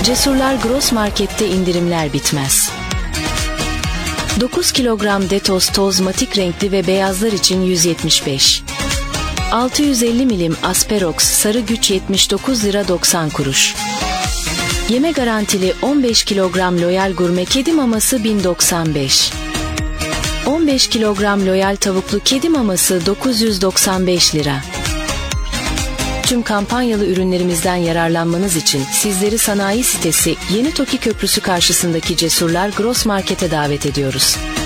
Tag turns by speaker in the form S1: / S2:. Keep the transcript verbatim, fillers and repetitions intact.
S1: Cesurlar Gross Market'te indirimler bitmez. dokuz kilogram Detos toz matik renkli ve beyazlar için yüz yetmiş beş. altı yüz elli milim Asperox sarı güç yetmiş dokuz lira doksan kuruş. Yeme garantili on beş kilogram Loyal Gurme kedi maması bin doksan beş. on beş kilogram Loyal tavuklu kedi maması dokuz yüz doksan beş lira. Tüm kampanyalı ürünlerimizden yararlanmanız için sizleri sanayi sitesi Yeni Toki Köprüsü karşısındaki Cesurlar Gross Market'e davet ediyoruz.